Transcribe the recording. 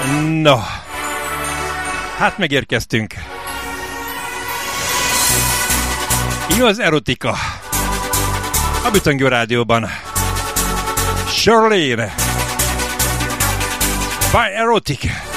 No, hát megérkeztünk. Igaz erotika. A Bütöngő Rádióban. Charlene. By Erotic.